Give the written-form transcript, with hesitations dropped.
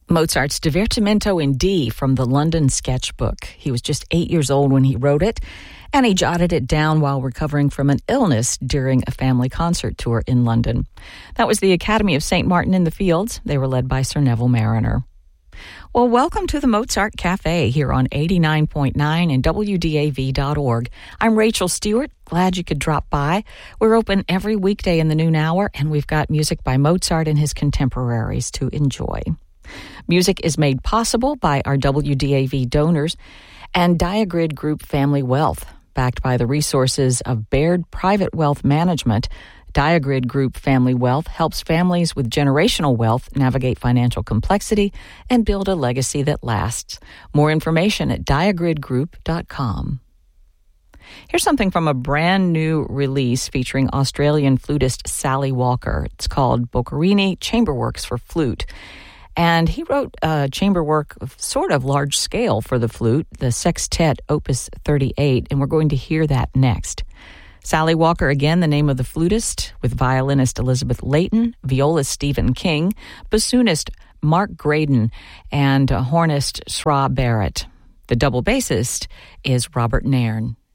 Mozart's Divertimento in D from the London Sketchbook. He was just 8 years old when he wrote it, and he jotted it down while recovering from an illness during a family concert tour in London. That was the Academy of St. Martin in the Fields. They were led by Sir Neville Marriner. Well, welcome to the Mozart Cafe here on 89.9 and WDAV.org. I'm Rachel Stewart. Glad you could drop by. We're open every weekday in the noon hour, and we've got music by Mozart and his contemporaries to enjoy. Music is made possible by our WDAV donors and Diagrid Group Family Wealth. Backed by the resources of Baird Private Wealth Management, Diagrid Group Family Wealth helps families with generational wealth navigate financial complexity and build a legacy that lasts. More information at diagridgroup.com. Here's something from a brand new release featuring Australian flutist Sally Walker. It's called Boccherini Chamberworks for Flute. And he wrote chamber work of sort of large scale for the flute, the Sextet Opus 38, and we're going to hear that next. Sally Walker, again, the name of the flutist, with violinist Elizabeth Layton, violist Stephen King, bassoonist Mark Graydon, and hornist Sra Barrett. The double bassist is Robert Nairn.